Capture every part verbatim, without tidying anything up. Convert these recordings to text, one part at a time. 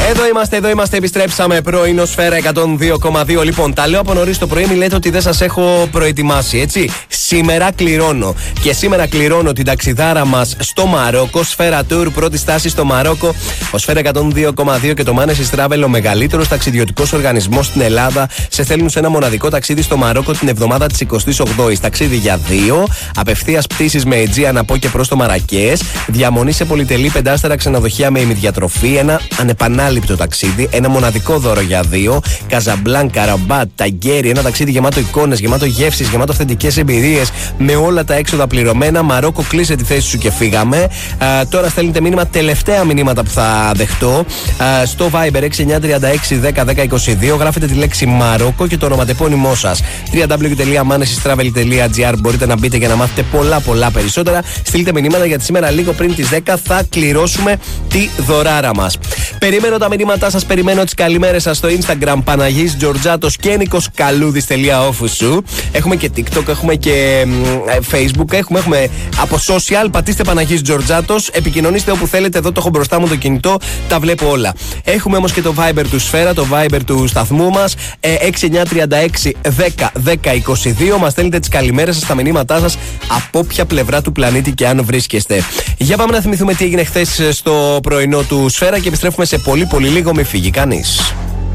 Εδώ είμαστε, εδώ είμαστε, επιστρέψαμε. Πρωινό Σφαίρα εκατόν δύο κόμμα δύο. Λοιπόν, τα λέω από νωρίς το πρωί, μη λέτε ότι δεν σας έχω προετοιμάσει, έτσι. Σήμερα κληρώνω. Και σήμερα κληρώνω την ταξιδάρα μας στο Μαρόκο. Σφαίρα Tour, πρώτη στάση στο Μαρόκο. Ο Σφαίρα εκατόν δύο κόμμα δύο και το Manesis Travel, ο μεγαλύτερος ταξιδιωτικός οργανισμός στην Ελλάδα, σε στέλνουν σε ένα μοναδικό ταξίδι στο Μαρόκο την εβδομάδα της εικοστής ογδόης. Ταξίδι για δύο, απευθείας πτήσεις με Aegean από και προς το Μαρακές, διαμονή σε πολυτελή πεντάστερα ξενοδοχεία με ημιδιατροφή, ένα ανεπανάληπτο ταξίδι, ένα μοναδικό δώρο για δύο, Καζαμπλάνκα, Ραμπάτ, Ταγκέρι, ένα ταξίδι γεμάτο εικόνες, γεμάτο γεύσεις, γεμάτο αυθεντικές εμπειρίες, με όλα τα έξοδα πληρωμένα. Μαρόκο, κλείσε τη θέση σου και φύγαμε. Α, τώρα στέλνετε μήνυμα, τελευταία μηνύματα που θα δεχτώ. Α, στο Viber έξι εννιά τρία έξι δέκα δέκα είκοσι δύο, γράφετε τη λέξη Μαρόκο και το ονοματεπώνυμό σας. double-u double-u double-u τελεία manesis travel τελεία gr. Μπορείτε να μπείτε για να μάθετε πολλά πολλά περισσότερα. Στείλτε μηνύματα γιατί σήμερα λίγο πριν τις δέκα θα κληρώσουμε τη δωράρα μας. Περιμένω τα μηνύματά σας, περιμένω τις καλημέρες σας στο Instagram Παναγής Τζορτζάτος και Νίκος Καλούδης τελεία official. Έχουμε και TikTok, έχουμε και Facebook, έχουμε, έχουμε από social. Πατήστε Παναγής Τζορτζάτος, επικοινωνήστε όπου θέλετε. Εδώ το έχω μπροστά μου το κινητό, τα βλέπω όλα. Έχουμε όμως και το Viber του Σφαίρα, το Viber του σταθμού μας, έξι εννιά τρία έξι δέκα δέκα είκοσι δύο. Μας στέλνετε τις καλημέρες σας, τα μηνύματά σας, από όποια πλευρά του πλανήτη και αν βρίσκεστε. Για πάμε να θυμηθούμε τι έγινε χθες στο πρωινό του Σφαίρα και επιστρέφουμε σε πολύ πολύ λίγο, μη φύγει κανείς.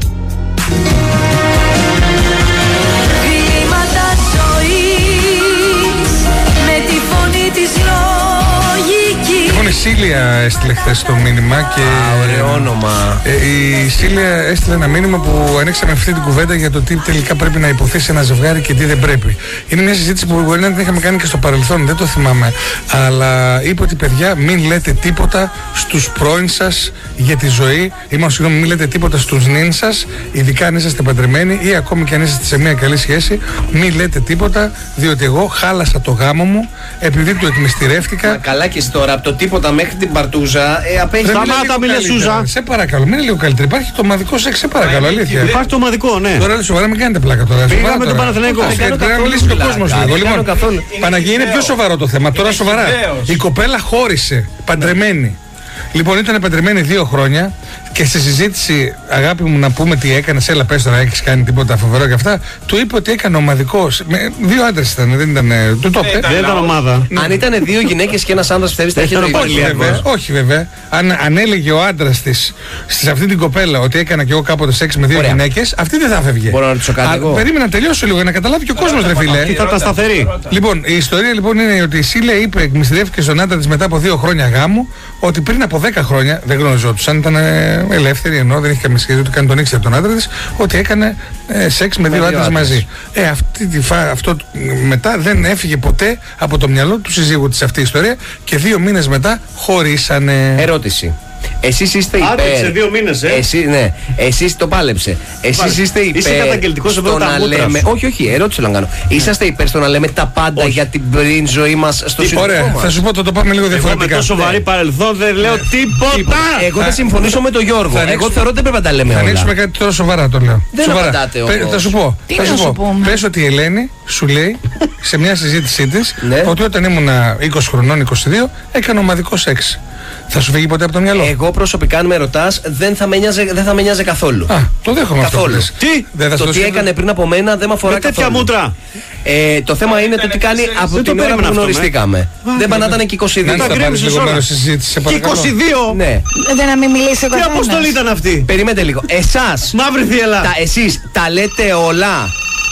Η Σίλια έστειλε χθες το μήνυμα και. Α, ωραίο όνομα. Ε, η Σίλια έστειλε ένα μήνυμα που ανοίξαμε αυτή την κουβέντα για το τι τελικά πρέπει να υποθεί σε ένα ζευγάρι και τι δεν πρέπει. Είναι μια συζήτηση που μπορεί να την είχαμε κάνει και στο παρελθόν, δεν το θυμάμαι. Αλλά είπε ότι, παιδιά, μην λέτε τίποτα στους πρώην σας για τη ζωή. Ή μάλλον, συγγνώμη, μην λέτε τίποτα στους νυν σας, ειδικά αν είσαστε παντρεμένοι ή ακόμη και αν είσαστε σε μια καλή σχέση. Μην λέτε τίποτα, διότι εγώ χάλασα το γάμο μου επειδή του εκμυστηρεύτηκα. Μα καλά και τώρα από το τίποτα μέχρι την παρτούζα, ε, απέχει. Σταμάτα, μιλέ Σούζα. Σε παρακαλώ, μην είναι λίγο καλύτερα. Υπάρχει το ομαδικό σεξ, σε παρακαλώ, αλήθεια. Υπάρχει το ομαδικό, ναι. Τώρα σοβαρά, μην κάνετε πλάκα τώρα. Πήγαμε τον Παναθηναϊκό. Πρέπει να μιλήσει και ο κόσμος λίγο. Λοιπόν, Παναγία, είναι πιο σοβαρό το θέμα. Τώρα σοβαρά. Η κοπέλα χώρισε, παντρεμένη. Λοιπόν, ήταν παντρεμένη δύο χρόνια και στη συζήτηση, αγάπη μου, να πούμε τι έκανε, έλα πες τώρα, έχεις κάνει τίποτα φοβερό και αυτά, του είπε ότι έκανε ομαδικό. Με, δύο άντρες ήταν, δεν ήταν. Του το είπε. Δεν ήταν ομάδα. Αν ήταν δύο γυναίκες και ένας άντρας, πιστεύεις θα είχε το όχι, βέβαια, όχι βέβαια. Αν, αν έλεγε ο άντρας της σε αυτή την κοπέλα ότι έκανα κι εγώ κάποτε σεξ με δύο γυναίκες, αυτή δεν θα φεύγε. Μπορώ να ρωτήσω κάτι εγώ. Περίμενα να τελειώσω λίγο για να καταλάβει και ο κόσμος, ρε φίλε. Τι θα τα σταθερεί. Λοιπόν, η ιστορία λοιπόν είναι ότι η Σίλια είπε, εκμυστηρεύτηκε στον άντρα της μετά από δύο χρόνια γάμου, ότι πριν από δέκα χρόνια δεν γνωριζόντουσαν, ήταν ελεύθερη, ενώ δεν είχε καμία σχέση, ότι καν τον ήξερε τον άντρα της, ότι έκανε ε, σεξ με, με δύο άντρες μαζί. Ε, αυτή τη φα... αυτό μετά δεν έφυγε ποτέ από το μυαλό του συζύγου της αυτή η ιστορία και δύο μήνες μετά χωρίσανε. Ερώτηση. Εσείς είστε υπέρ. Άντρεξε δύο μήνες, ε. Εσείς, ναι. Εσείς το πάλεψε. Εσείς είστε υπέρ. Είσαι καταγγελτικός εδώ τα να λέμε. Όχι, όχι, ερώτηση να κάνω. Ναι. Είσαστε υπέρ στο να λέμε τα πάντα όχι. για την πριν ζωή μας στο σύντομο. Ωραία, μας. Θα σου πω το, το πάμε λίγο διαφορετικά. Εγώ με το σοβαρή ναι. παρελθόν δεν λέω ναι. τίποτα. Εγώ θα συμφωνήσω με τον Γιώργο. Εγώ θεωρώ ότι δεν πρέπει να τα λέμε όλα. Θα ανοίξουμε κάτι τώρα σοβαρά, το λέω. Δεν απαντάτε όμως. Θα σου πω. Πες ότι η Ελένη σου λέει σε μια συζήτησή της ότι όταν ήμουν είκοσι χρονών, είκοσι δύο, έκανε ομαδικό σεξ. Θα σου φύγει ποτέ από το μυαλό? Εγώ προσωπικά, αν με ρωτάς, δεν θα με νοιάζε, δεν θα με νοιάζε καθόλου. Α, το δέχομαι καθόλου. αυτό. Τι? Δεν θα το τι έκανε πριν από μένα δεν με αφορά με καθόλου. τέτοια μούτρα. Ε, το θέμα είναι το τι κάνει από την ώρα που γνωριστήκαμε. Δεν πάνε να ήταν και είκοσι δύο. Να τα πάρεις λίγο μέρος στη συζήτηση, σε παρακαλώ. είκοσι δύο! Ναι. Δεν να μην μιλήσει ο καθένας. Τι αποστολή ήταν αυτή? Περιμένετε λίγο. Εσάς, μαύρη θύελα. Εσείς τα λέτε όλα.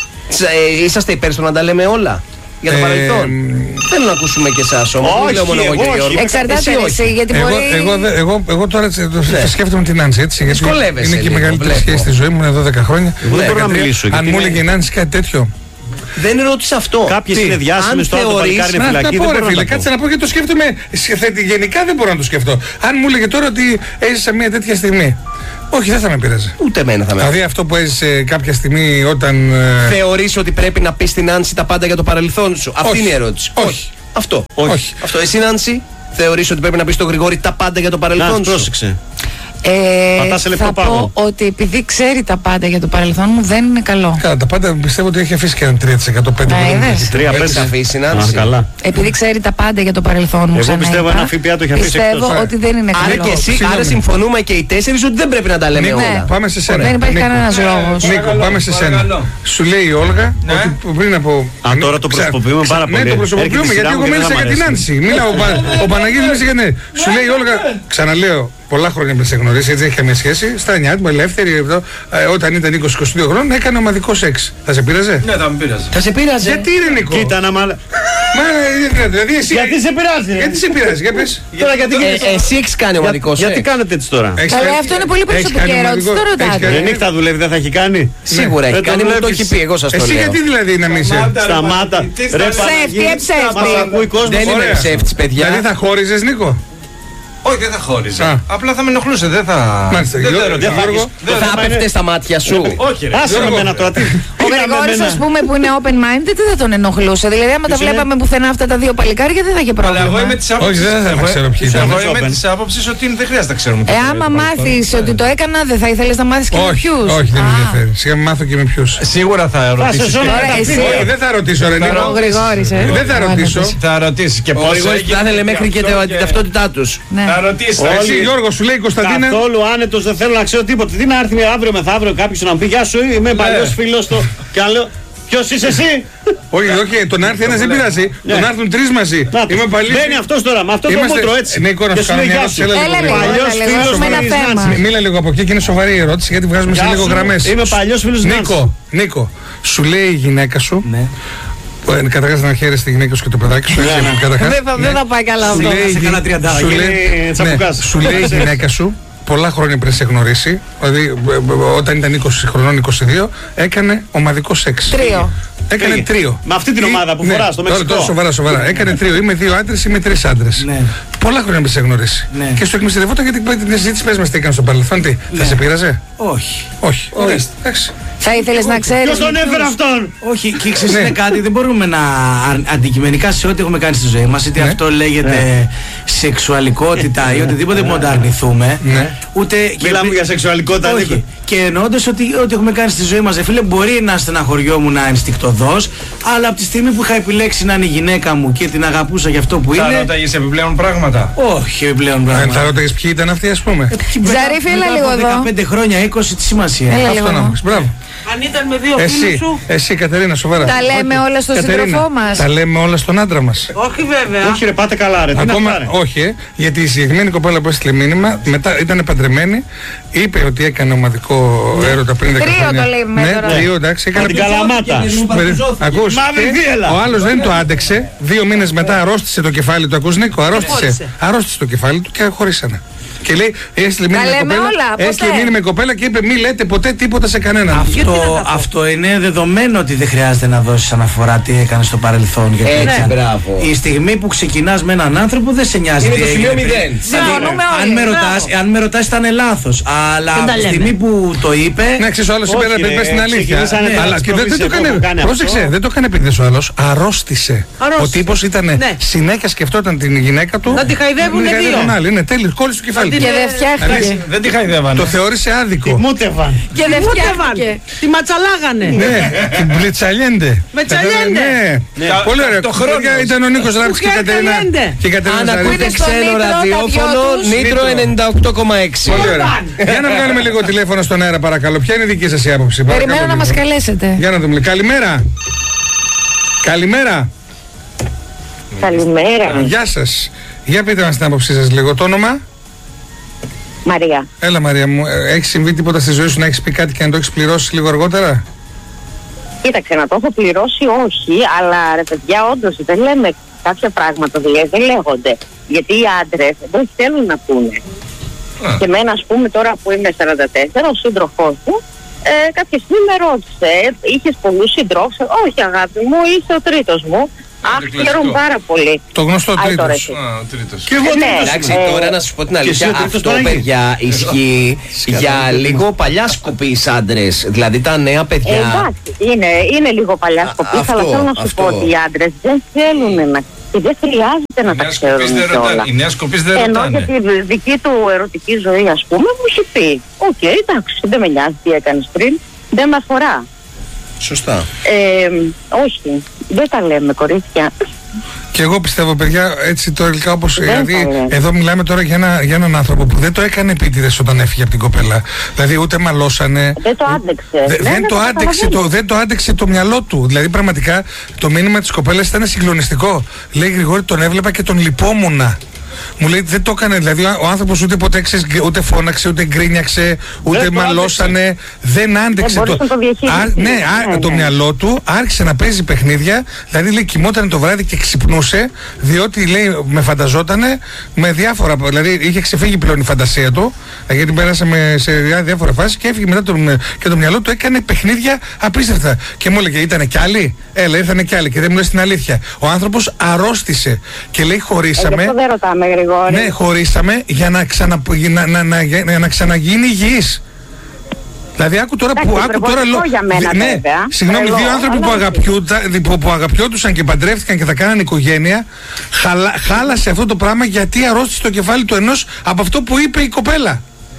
Είσαστε υπέρ στο να τα λέμε όλα για το ε, παρελθόν? Θέλω να ακούσουμε και εσάς όμως. Όχι, εγώ, όχι. Εξαρτάται εσύ, γιατί εγώ, μπορεί... εγώ, εγώ, εγώ τώρα ναι. σκέφτομαι την Νάνση, έτσι, γιατί είναι και η μεγαλύτερη σχέση στη ζωή μου, είναι εδώ δέκα χρόνια. Εγώ δεν μπορώ να μιλήσω. Αν μου έλεγε η Νάνση κάτι τέτοιο. Δεν ρώτησα αυτό. Κάποιες είναι διάσημες, τώρα το παλικάρι είναι φυλακή. Να πω ρε φίλε, κάτσε να πω γιατί το σκέφτομαι. Γενικά δεν μπορώ να το σκεφτώ. Αν μου έλεγε τώρα ότι έζησα μια τέτοια στιγμή. Όχι, δεν θα με πειράζει. Ούτε εμένα θα με Δηλαδή αυτό που έζησε κάποια στιγμή όταν. Θεωρείς ότι πρέπει να πεις στην Νάνση τα πάντα για το παρελθόν σου? Αυτή είναι η ερώτηση. Όχι. Αυτό. Όχι. Αυτό. Εσύ, Νάνση, θεωρείς ότι πρέπει να πεις στον Γρηγόρη τα πάντα για το παρελθόν σου? Πρόσεξε. Ε, θα πω ότι επειδή ξέρει τα πάντα για το παρελθόν μου δεν είναι καλό. Καλά, τα πάντα πιστεύω ότι έχει αφήσει και ένα τρία τοις εκατό πέντε τρία πέντε τοις εκατό αφήσει, καλά. Επειδή ξέρει τα πάντα για το παρελθόν μου. Εγώ πιστεύω ένα ΦΠΑ το έχει αφήσει. Πιστεύω ότι δεν είναι καλό. Άρα και εσύ, άρα συμφωνούμε και οι τέσσερις ότι δεν πρέπει να τα λέμε όλα. Πάμε σε σένα. Δεν υπάρχει κανένας λόγος. Νίκο, πάμε σε σένα. Σου λέει η Όλγα ότι πριν από. Α, τώρα το προσωποποιούμε πάρα πολύ. Ναι, το προσωποποιούμε γιατί εγώ μίλησα για την Άνση. Ο Παναγιώτης μίλησε για ναι. Σου λέει η Όλγα, ξαναλέω. Πολλά χρόνια πριν σε γνωρίσει, έτσι έχει καμία σχέση. Στα νιάτ μου, ελεύθερη εδώ, ε, όταν ήταν είκοσι είκοσι δύο χρόνων, έκανε ομαδικό σεξ. Θα σε πείραζε? Ναι, θα με πείραζε. Θα σε πείραζε. Γιατί είναι Νικό? Κοίτα να μάλλον. Μα δηλαδή εσύ. Γιατί σε πειράζει? Γιατί σε πειράζει, για πες. Τώρα γιατί ε, εσύ έχεις κάνει ομαδικό σεξ. Γιατί κάνετε έτσι τώρα? Καλά, αυτό είναι πολύ προσωπική ερώτηση. Το ρωτάτε. Δεν έχει θα δουλεύει, δεν θα έχει κάνει. Σίγουρα έχει κάνει, μου το έχει πει, εγώ σας το λέω. Εσύ γιατί δηλαδή να μην σε. Σταμάτα. Ψεύτη, ψεύτη. Δεν είμαι ψεύτης, παιδιά. Δηλαδή θα χώριζες, Νίκο? Όχι, δεν θα χώριζα. Απλά θα με ενοχλούσε, δεν θα. Μάλιστα, δεν θα έπεφτε στα μάτια σου. Όχι, ρε. Άσε με μένα τώρα. Ο Γρηγόρης, ας πούμε, που είναι open minded, δεν θα τον ενοχλούσε. Δηλαδή, άμα τα βλέπαμε πουθενά αυτά τα δύο παλικάρια, δεν θα είχε πρόβλημα. Εγώ είμαι της άποψης. Όχι, δεν θα ξέρω ποιοι ήταν. Εγώ είμαι της άποψης ότι δεν χρειάζεται να ξέρουμε. Ε, άμα μάθεις ότι το έκανα, δεν θα ήθελες να μάθεις και με ποιους? Όχι, δεν με ενδιαφέρει. Σιγά μάθω και με ποιους. Σίγουρα θα ρωτήσεις. Όχι, δεν θα ρωτήσω, ρε Νίκο. Ο Γρηγόρης, ε. Δεν θα ρωτήσω. Θα ρωτήσεις και πώς. Θα ήθελε μέχρι και την ταυτότητά τους. Θα ρωτήσεις. Εσύ, Γιώργο, σου λέει η Κωνσταντίνα. Καθόλου άνετος, δεν θέλω να ξέρω τίποτα. Τι να έρθει αύριο μεθαύριο κάποιος να μου πει γεια σου, είμαι παλιός φίλος του. Και αν λέω, ποιος είσαι εσύ? Όχι, όχι, τον έρθει ένας δεν πειράζει. Τον έρθουν τρεις μαζί. Είμαι παλιός. Μπαίνει αυτός τώρα, με αυτό το μούτρο έτσι. Ναι, εικόνα σου κάνω μια ερώτηση. Μίλα λίγο από εκεί και είναι σοβαρή η ερώτηση γιατί βγάζουμε σε λίγο γραμμές. Είμαι παλιός φίλος Νίκο, Νίκο, σου λέει η γυναίκα σου. Καταρχάς να χαίρεσαι τη γυναίκα σου και το παιδάκι σου. Δεν θα πάει καλά αυτό. Σου λέει η γυναίκα σου πολλά χρόνια πριν σε γνωρίσει, δηλαδή όταν ήταν είκοσι χρονών, είκοσι δύο, έκανε ομαδικό σεξ. Τρίο. Έκανε τρίο. Με αυτή την ομάδα που φορά στο Μεξικό. Τώρα σοβαρά, σοβαρά. Έκανε τρίο. Είμαι δύο άντρες, είμαι τρεις άντρες. Πολλά χρόνια πριν σε γνωρίσει. Και στο εκμυστηρευόταν γιατί την συζήτηση πες μας τι έκανε στο παρελθόν. Τι, θα σε πείραζε? Όχι. Όχι. Θα ήθελες να ξέρεις? Ποιος τον έφερε αυτόν? Όχι, και ξέρεις είναι κάτι, δεν μπορούμε να αντικειμενικά σε ό,τι έχουμε κάνει στη ζωή μας, είτε αυτό λέγεται σεξουαλικότητα ή οτιδήποτε που να το αρνηθούμε. Ούτε. Μιλάμε για σεξουαλικότητα, όχι. Και εννοώντας ότι ό,τι έχουμε κάνει στη ζωή μας, φίλε, μπορεί να στεναχωριόμουν ενστικτωδώς, αλλά από τη στιγμή που είχα επιλέξει να είναι η γυναίκα μου και την αγαπούσα για αυτό που είναι. Θα ρώταγες επιπλέον πράγματα? Όχι, επιπλέον πράγματα. Θα ρώταγες ποιοι ήταν αυτοί, ας πούμε? Ζαρίφη, έλα λίγο εδώ. δεκαπέντε χρόνια, είκοσι, τι σημασία. Αυτό να μου πεις, μπράβο. Αν ήταν με δύο φίλους σου. Εσύ, Κατερίνα, σοβαρά. Τα λέμε όλα στον σύντροφό μας. Τα λέμε όλα στον άντρα μας. Όχι, βέβαια. Όχι, ρε, πάτε καλά, ρε. Ακόμα, όχι, ε, γιατί η συγκεκριμένη κοπέλα που έστειλε μήνυμα, μετά ήταν παντρεμένη, είπε ότι έκανε ομαδικό έρωτα πριν δέκα χρόνια. Τρίο το λέμε τώρα. Ναι, τρίο, εντάξει, έκανε την Καλαμάτα. Ακούς, ο άλλος δεν το άντεξε, δύο μήνες μετά αρρώστησε το κεφάλι του, ακούς Νίκο, αρρώστησε. Αρρώστησε το κεφάλι του και χωρίσανε. Και λέει, έστειλε μήνυμα η κοπέλα, έστειλε μήνυμα η κοπέλα και είπε μη λέτε ποτέ τίποτα σε κανέναν. Αυτό, αυτό είναι δεδομένο ότι δεν χρειάζεται να δώσεις αναφορά τι έκανε στο παρελθόν. Γιατί έτσι, ναι. Μπράβο. Η στιγμή που ξεκινάς με έναν άνθρωπο δεν σε νοιάζει. Είναι το σημείο μηδέν. Αν με ρωτάς, αν με ρωτάς ήταν λάθος. Αλλά από τη στιγμή που το είπε. Ναι, ξέρεις ο άλλος είπε να πει την αλήθεια. Αλλά και δεν το έκανε. Πρόσεξε, δεν το έκανε επειδή ο άλλος αρρώστησε. Ο τύπος ήταν συνέχεια σκεφτόταν την γυναίκα του. Να τη χαϊδεύουν δύο. Είναι τέλειο, κόλλησε το κεφάλι. Και δεν φτιάχτηκε. Δεν τη χαϊδεύανε. Το θεώρησε άδικο. Τη μούτευαν. Και δεν φτιάχτηκε. Τη ματσαλάγανε. Ναι, την πλητσαλιέντε. Μετσαλιέντε. Πολύ ωραία. Το χρόνο ήταν ο Νίκος Ράπης και η Κατερίνα. Αν ακούτε ξένο ραδιόφωνο, Νίτρο ενενήντα οκτώ κόμμα έξι. Πολύ ωραία. Για να βγάλουμε λίγο τηλέφωνο στον αέρα, παρακαλώ. Ποια είναι η δική σας η άποψη? Περιμένω να μας καλέσετε. Για να δούμε. Καλημέρα. Καλημέρα. Καλημέρα. Γεια σας. Για πείτε μας την άποψή σας λίγο. Το όνομα? Μαρία. Έλα Μαρία μου, έχει συμβεί τίποτα στη ζωή σου να έχεις πει κάτι και να το έχεις πληρώσει λίγο αργότερα? Κοίταξε, να το έχω πληρώσει όχι, αλλά ρε παιδιά όντως δεν λέμε κάποια πράγματα, δηλαδή δεν λέγονται. Γιατί οι άντρες δεν θέλουν να πούνε. Α. Και εμένα ας πούμε τώρα που είμαι σαράντα τέσσερα, ο σύντροφός μου ε, κάποια στιγμή με ρώτησε, είχες πολλούς συντρόφους? Όχι αγάπη μου, είσαι ο τρίτος μου. Αχ, χαίρομαι πάρα πολύ. Το γνωστό τρίτος. Και εγώ εντάξει, τώρα να σας πω την αλήθεια, αυτό παιδιά ισχύει για λίγο παλιά σκοπής άντρες. Δηλαδή τα νέα παιδιά. Εντάξει, είναι, είναι λίγο παλιά σκοπής, αλλά θέλω να σου πω ότι οι άντρες δεν θέλουν να Και δεν χρειάζεται να τα ξέρουν όλα. Οι νέα σκοπείς δεν ρωτάνε. Ενώ για τη δική του ερωτική ζωή, ας πούμε, μου είχε πει: Οκ, okay, εντάξει, δεν με νοιάζει τι έκανες πριν, δεν με αφορά. Σωστά. Ε, όχι, δεν τα λέμε, κορίτσια. Και εγώ πιστεύω, παιδιά, έτσι τώρα όπως. Δηλαδή, εδώ μιλάμε τώρα για, ένα, για έναν άνθρωπο που δεν το έκανε επίτηδες όταν έφυγε από την κοπέλα. Δηλαδή, ούτε μαλώσανε. Δεν το άντεξε. Δε, ναι, δεν, ναι, το άντεξε το, δεν το άντεξε το μυαλό του. Δηλαδή, πραγματικά το μήνυμα της κοπέλας ήταν συγκλονιστικό. Λέει Γρηγόρη, τον έβλεπα και τον λυπόμουνα. Μου λέει δεν το έκανε, δηλαδή ο άνθρωπος ούτε ποτέ ξέρεις, ούτε φώναξε, ούτε γκρίνιαξε, ούτε δεν μαλώσανε, δεν άντεξε δεν το. το α, ναι, α, ναι, το ναι. μυαλό του άρχισε να παίζει παιχνίδια, δηλαδή λέει κοιμόταν το βράδυ και ξυπνούσε, διότι λέει με φανταζότανε με διάφορα, δηλαδή είχε ξεφύγει πλέον η φαντασία του, γιατί πέρασε σε διάφορα φάσεις και έφυγε μετά το, και το μυαλό του έκανε παιχνίδια απίστευτα. Και μου έλεγε ήταν κι άλλοι, έλα ήρθανε κι άλλοι και δεν μου λες την αλήθεια. Ο άνθρωπος αρρώστησε και λέει χωρίσαμε. Ε, δεν ρωτάμε. Γρηγόρη. Ναι, χωρίσαμε για να, ξανα, να, να, να, να, να ξαναγίνει υγιής. Δηλαδή άκου τώρα Εντάξει, που άκου τώρα λο... για μένα, ναι, βέβαια. συγγνώμη, δύο άνθρωποι που, αγαπιούτα, που, που αγαπιόντουσαν και παντρεύτηκαν και θα κάνανε οικογένεια, χαλα, χάλασε αυτό το πράγμα γιατί αρρώστησε το κεφάλι του ενός από αυτό που είπε η κοπέλα.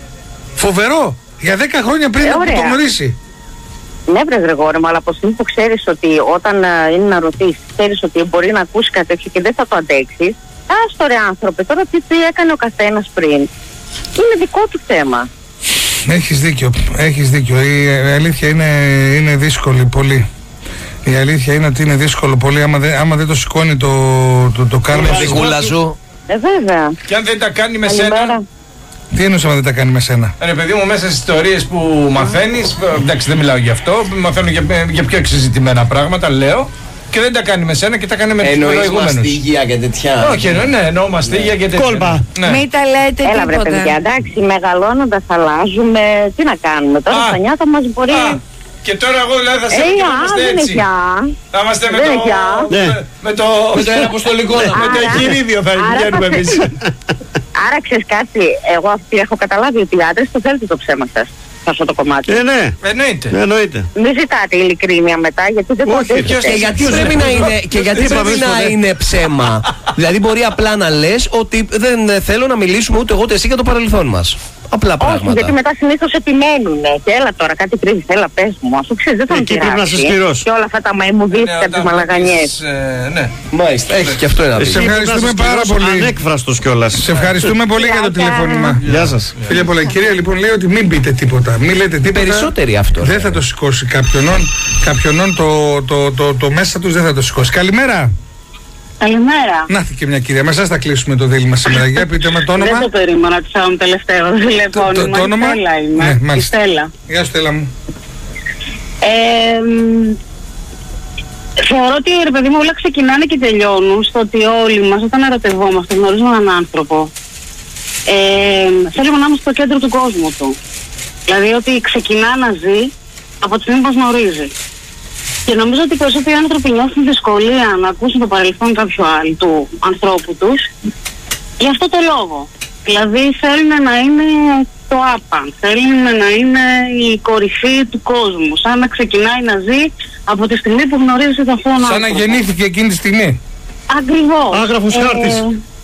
Φοβερό. Για δέκα χρόνια πριν από το γνωρίσει. Ναι, βρε Γρηγόρη μου, αλλά από στιγμή που ξέρεις ότι όταν uh, είναι να ρωτήσεις, ξέρεις ότι μπορεί να ακούσει κάτι τέτοιο και δεν θα το αντέξεις. Άστο ρε άνθρωπε, τώρα τι, τι έκανε ο καθένας πριν. Είναι δικό του θέμα. Έχεις δίκιο, έχεις δίκιο. Η αλήθεια είναι, είναι δύσκολη πολύ. Η αλήθεια είναι ότι είναι δύσκολο πολύ. Άμα δεν, άμα δεν το σηκώνει το, το, το κάρμα σου. Ε, βέβαια. Και αν δεν τα κάνει με Καλημέρα. σένα. Τι εννοείς άμα δεν τα κάνει με σένα. Ρε παιδί μου, μέσα στις ιστορίες που μαθαίνεις, εντάξει δεν μιλάω γι' αυτό, μαθαίνω για, για πιο εξεζητημένα πράγματα, λέω. Και δεν τα κάνει με σένα και τα κάνει με τους προηγούμενους. Εννοείς μαστίγια και τέτοια. Όχι, ναι, εννοώ μαστίγια και τέτοια. Κόλπα. Ναι. Μην τα λέτε Έλα τίποτα. βρε παιδιά, εντάξει, μεγαλώνοντας αλλάζουμε, τι να κάνουμε τώρα, στα νιάτα μας μπορεί... Α, και τώρα εγώ δηλαδή θα σε Ε, και α, θα είμαστε δεν είναι έτσι. πια. Θα είμαστε με Δεν το... είναι πια. με- Με το... Με το ένα αποστολικό. Με το εγχειρίδιο θα άρα πηγαίνουμε θα- εμείς. Άρα ξέρεις κάτι, εγώ αυτή έχω καταλάβει ότι οι άντρες το θέλετε το ψέμα σας. Σε αυτό το κομμάτι. Ε, ναι. Εννοείται. Εννοείται. Μην ζητάτε ειλικρίνεια μετά, γιατί δεν το Όχι, αντέχετε. Και γιατί πρέπει να είναι, και γιατί πρέπει να είναι ψέμα. Δηλαδή μπορεί απλά να λες ότι δεν θέλω να μιλήσουμε ούτε εγώ ούτε εσύ για το παρελθόν μας. Απλά Όχι, πράγματα. γιατί μετά συνήθως επιμένουνε. Και έλα τώρα, κάτι κρύβεις, έλα πες μου. Αφού ξέρεις, δεν θα με Εκεί πρέπει να σε πειράξει. σκληρώσει. Και όλα αυτά τα μαϊμουδίστια, τις μαλαγανιές. Ναι. Μάλιστα, έχει και αυτό ένα Σε δίκιο. ευχαριστούμε πάρα πολύ. Ανέκφραστος κιόλας. Σε ευχαριστούμε πολύ για το τηλεφώνημα. Γεια σας. Φίλε πολλά, η κυρία λοιπόν λέει ότι μην πείτε τίποτα. Μην λέτε τίποτα. Περισσότεροι αυτό. Δεν θα το σηκώσει κάποιον. Κάποιον το, το, το, το μέσα τους δεν θα το σηκώσει. Καλημέρα. Καλημέρα. Να έρθει και μια κυρία. Με εσάς θα κλείσουμε το δίλημμα σήμερα. Για πείτε με το όνομα. Δεν το περίμενα ότι θα είμαι τελευταίο τηλεφώνημα. Το- το όνομα? Η Στέλλα είμαι. Ναι, Η μάλιστα. Στέλλα. Γεια σου Στέλλα μου. Ε, μ, θεωρώ ότι ρε παιδί μου όλα ξεκινάνε και τελειώνουν στο ότι όλοι μας όταν ερωτευόμαστε γνωρίζουμε έναν άνθρωπο. Ε, θέλουμε να είμαστε στο κέντρο του κόσμου του. Δηλαδή ότι ξεκινά να ζει από τη στιγμή που μας γνωρίζει. Και νομίζω ότι περισσότεροι άνθρωποι νιώθουν δυσκολία να ακούσουν το παρελθόν κάποιου άλλου του ανθρώπου τους για αυτό το λόγο. Δηλαδή θέλουν να είναι το άπαν, θέλουν να είναι η κορυφή του κόσμου, σαν να ξεκινάει να ζει από τη στιγμή που γνωρίζει τον αυτόν άνθρωπο. Σαν να γεννήθηκε εκείνη τη στιγμή. Ακριβώς. Άγραφος χάρτης.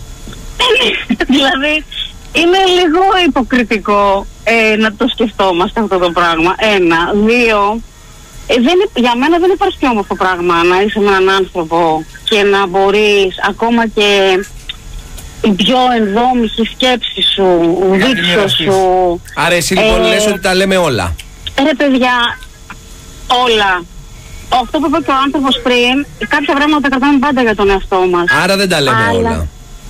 Δηλαδή είναι λίγο υποκριτικό ε, να το σκεφτόμαστε αυτό το πράγμα. Ένα. Δύο. Ε, δεν, για μένα δεν υπάρχει πιο όμορφο πράγμα να είσαι με έναν άνθρωπο και να μπορείς ακόμα και η πιο ενδόμηση σκέψη σου, ο δίκτυος σου. Άρα εσύ λοιπόν ε, λες ότι τα λέμε όλα. Ρε παιδιά, όλα. Αυτό που είπε και ο άνθρωπος πριν, κάποια πράγματα τα κρατάμε πάντα για τον εαυτό μας. Άρα δεν τα λέμε Αλλά- όλα.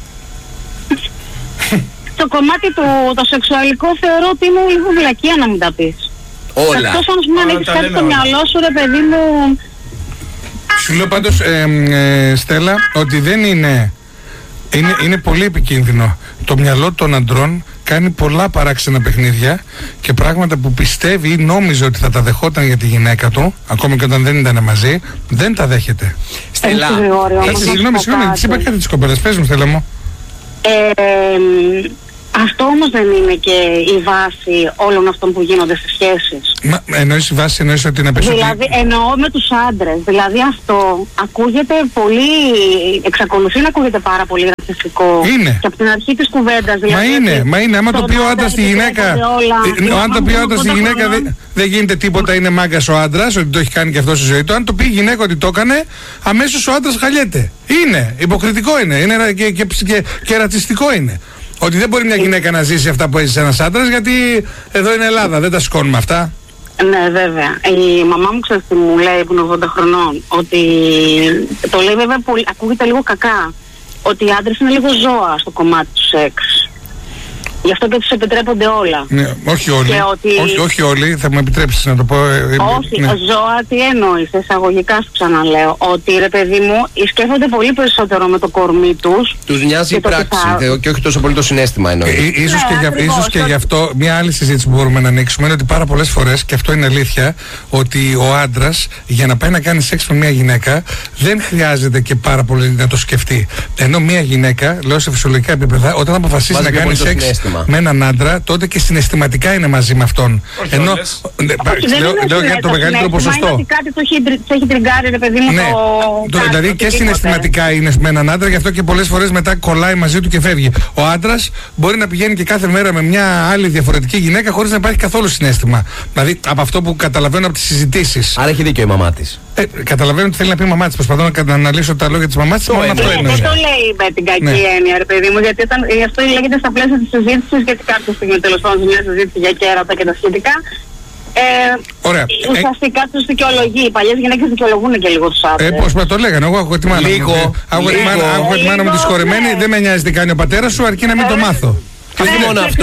Το κομμάτι του, το σεξουαλικό θεωρώ ότι είναι λίγο βλακεία να μην τα πεις. Όλα. Εκτός αν σου Όλα έχεις τα κάτι λέμε στο όλα. μυαλό σου ρε παιδί μου. Σου λέω πάντως ε, ε, Στέλλα ότι δεν είναι, είναι είναι πολύ επικίνδυνο. Το μυαλό των αντρών κάνει πολλά παράξενα παιχνίδια και πράγματα που πιστεύει ή νόμιζε ότι θα τα δεχόταν για τη γυναίκα του, ακόμα και όταν δεν ήταν μαζί, δεν τα δέχεται. Στέλλα. Έτσι, Γρηγόρη, όμως, Έτσι, να σου συγγνώμη, πω συγγνώμη, κάτι. της είπα κάτι της κοπέλας. Πες μου Στέλλα μου. Ε, Αυτό όμως δεν είναι και η βάση όλων αυτών που γίνονται στις σχέσεις. Μα εννοείς η βάση, εννοείς ότι είναι περισσότερο. Δηλαδή εννοώ με τους άντρες. Δηλαδή αυτό ακούγεται πολύ, εξακολουθεί να ακούγεται πάρα πολύ ρατσιστικό. Είναι. Και από την αρχή της κουβέντας. Δηλαδή, μα είναι, μα είναι. Άμα το πει ο άντρας στη γυναίκα, αν το πει ο άντρας στη γυναίκα δεν δε γίνεται τίποτα, είναι μάγκας ο άντρας, ότι το έχει κάνει και αυτό στη ζωή του. Αν το πει η γυναίκα ότι το έκανε, αμέσως ο άντρας χαλιέται. Είναι, υποκριτικό είναι, είναι και, και, και, και ρατσιστικό είναι. Ότι δεν μπορεί μια γυναίκα να ζήσει αυτά που έζησε ένας άντρας, γιατί εδώ είναι Ελλάδα, δεν τα σηκώνουμε αυτά. Ναι, βέβαια. Η μαμά μου, ξέρεις τι μου λέει, που είναι ογδόντα χρονών, ότι το λέει βέβαια πολύ, ακούγεται λίγο κακά, ότι οι άντρες είναι λίγο ζώα στο κομμάτι του σεξ. Γι' αυτό και τους επιτρέπονται όλα. Ναι, όχι όλοι. Ότι... Όχι, όχι όλοι, θα μου επιτρέψεις να το πω. Όχι, ναι. Ζώα τι εννοείς, εισαγωγικά σου ξαναλέω. Ότι ρε παιδί μου, σκέφτονται πολύ περισσότερο με το κορμί τους. Τους νοιάζει η πράξη θα... και όχι τόσο πολύ το συναίσθημα εννοείς. Ε, ίσως, ναι, και για, ίσως και γι' αυτό μια άλλη συζήτηση που μπορούμε να ανοίξουμε είναι ότι πάρα πολλές φορές, και αυτό είναι αλήθεια, ότι ο άντρας για να πάει να κάνει σεξ με μια γυναίκα δεν χρειάζεται και πάρα πολύ να το σκεφτεί. Ενώ μια γυναίκα, λέω σε φυσιολογικά επίπεδα, όταν αποφασίσει Βάζει να κάνει σεξ με έναν άντρα, τότε και συναισθηματικά είναι μαζί με αυτόν. Όχι ενώ. όλες. Ναι, Όχι, λέω, λέω για το μεγαλύτερο ποσοστό. Είναι ότι κάτι το έχει, έχει τριγκάρει, ρε παιδί μου. Ναι. Το... Το, δηλαδή και συναισθηματικά είναι με έναν άντρα, γι' αυτό και πολλές φορές μετά κολλάει μαζί του και φεύγει. Ο άντρας μπορεί να πηγαίνει και κάθε μέρα με μια άλλη διαφορετική γυναίκα χωρίς να υπάρχει καθόλου συναίσθημα. Δηλαδή από αυτό που καταλαβαίνω από τις συζητήσεις. Άρα έχει δίκιο η μαμά της. Ε, καταλαβαίνω ότι θέλει να πει η μαμά της. Προσπαθώ να, να αναλύσω τα λόγια της μαμάς της. Μόνο αυτό εννοεί. Δεν το λέει με την κακή ναι. έννοια, ρε παιδί μου, γιατί όταν, αυτό λέγεται στα πλαίσια της συζήτησης, γιατί κάποια στιγμή τέλος πάντων μια συζήτηση για κέρατα και τα σχετικά. Ε, Ωραία. Ουσιαστικά τους δικαιολογεί. Οι παλιές γυναίκες δικαιολογούν και λίγο τους άντρες. Ε, πώς με το λέγανε, εγώ έχω τη μάνα μου. Λίγο. Έχω τη μάνα μου τη συγχωρεμένη, δεν με νοιάζει τι κάνει ο πατέρας σου, αρκεί να μην το μάθω. Και όχι μόνο αυτό,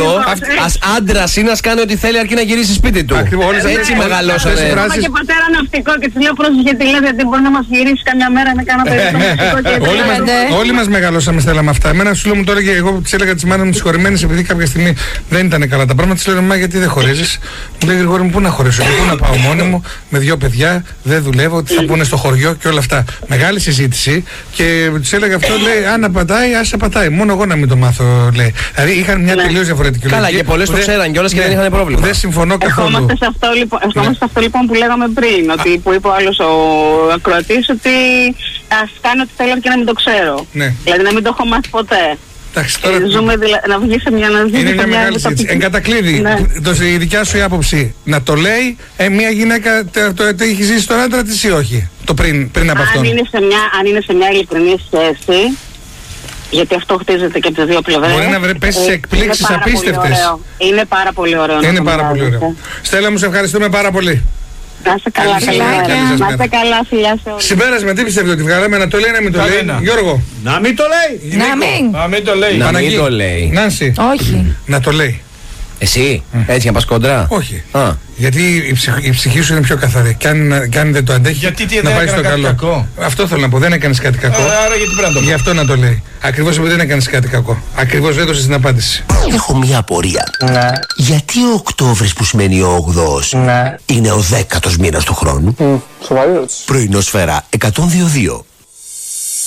άντρας είναι να κάνει ό,τι θέλει αρκεί να γυρίσει σπίτι του. Έτσι μεγαλώσανε. Είχαμε και πατέρα ναυτικό και του λέω πρόσεχε γιατί λέω γιατί μπορεί να μας γυρίσει καμιά μέρα να κάνω παιδί ναυτικό. Όλοι μας μεγαλώσαμε στέλναμε αυτά. Εμένα σου λέω μου τώρα και εγώ της έλεγα της μάνας μου της χωρημένης επειδή κάποια στιγμή δεν ήταν καλά τα πράγματα. Της λέω μα γιατί δεν χωρίζεις. Μου λέει Γρηγόρη μου πού να χωρίσω, πού να πάω μόνη μου με δύο παιδιά, δεν δουλεύω, τι θα πούνε στο χωριό και όλα αυτά. Μεγάλη συζήτηση και της έλεγα αυτό λέει αν πατάει, άσε πατάει. Μόνο εγώ να μην το μάθω λέει. Δηλαδή είχαν μια τελείως διαφορετική λογική. Καλά, και πολλές το ξέραν κιόλας και δεν είχαν πρόβλημα. Δεν συμφωνώ καθόλου. Ερχόμαστε σε αυτό λοιπόν, ερχόμαστε σε αυτό, λοιπόν που λέγαμε πριν, ότι, που είπε ο άλλος ο ακροατής, ότι ας κάνει ό,τι θέλω και να μην το ξέρω. Ναι. Δηλαδή να μην το έχω μάθει ποτέ. Εντάξει, τώρα... ε, ζούμε δηλα... να βγει σε μια αναζήτηση. Είναι μια μεγάλη συζήτηση. Εν κατακλείδη, ναι. το, η δικιά σου η άποψη να το λέει ε, μια γυναίκα το, το, το έχει ζήσει τον άντρα της ή όχι, το πριν, πριν από αυτόν. Αν είναι σε μια, αν είναι σε μια ειλικρινή σχέση, γιατί αυτό χτίζεται και από τις δύο πλευρές. Μπορεί να βρε, πέσει σε εκπλήξεις απίστευτες. Είναι πάρα πολύ ωραίο. Είναι πάρα πολύ ωραίο. Στέλλα μου, σε ευχαριστούμε πάρα πολύ. Να είστε καλά, να είστε καλά, φιλιά σε όλους. Συμπέρασμα, τι πιστεύετε ότι βγάλαμε, να το λέει, να μην το λέει. Γιώργο. Να μην το λέει. Να μην. Να μην το λέει. Να μην το λέει. Νάνση. Όχι. Να το λέει. Εσύ, mm. έτσι για να πας κόντρα. Όχι. Α. Γιατί η, ψυχ, η ψυχή σου είναι πιο καθαρή. Και αν, και αν δεν το αντέχει, γιατί τι, να πάει στο καλό. Κακό. Αυτό θέλω να πω. Δεν έκανες κάτι κακό. Άρα γιατί πρέπει να το πω. Γι' αυτό να το λέει. Ακριβώς επειδή δεν έκανες κάτι κακό. Ακριβώς έδωσες την απάντηση. Έχω μια απορία. Ναι. Γιατί ο Οκτώβρης που σημαίνει ο όγδοος ναι. είναι ο δέκατος μήνας του χρόνου. Mm. Σοβαρή ερώτηση. Πρωινό Σφαίρα εκατόν δύο δύο.